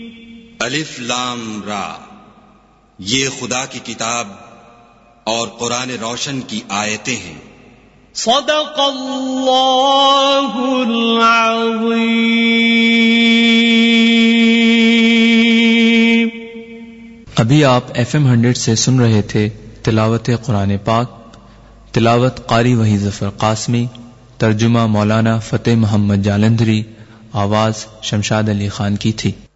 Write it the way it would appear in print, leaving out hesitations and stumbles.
अलिफ लाम रा, ये खुदा की किताब और कुरान रोशन की आयतें हैं। सदक़ल्लाहुल अज़ीम। अभी आप FM 100 से सुन रहे थे तिलावत कुरान पाक। तिलावत कारी वही ज़फ़र क़ासमी, तर्जुमा मौलाना फ़तेह मोहम्मद जालंधरी, आवाज़ शमशाद अली खान की थी।